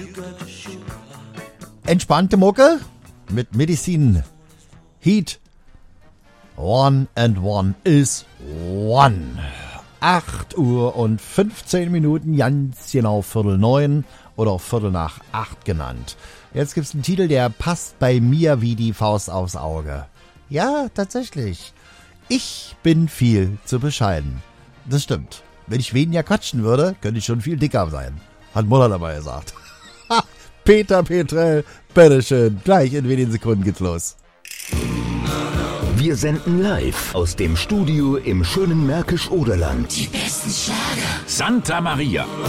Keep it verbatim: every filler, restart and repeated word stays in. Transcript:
Entspannte Mucke mit Medizin. Heat. One and one is one. acht Uhr und fünfzehn Minuten, ganz genau Viertel neun oder auch Viertel nach acht genannt. Jetzt gibt's einen Titel, der passt bei mir wie die Faust aufs Auge. Ja, tatsächlich. Ich bin viel zu bescheiden. Das stimmt. Wenn ich weniger quatschen würde, könnte ich schon viel dicker sein. Hat Mutter dabei gesagt. Peter Petrell, bitteschön. Gleich in wenigen Sekunden geht's los. Wir senden live aus dem Studio im schönen Märkisch-Oderland. Die besten Schlager. Santa Maria.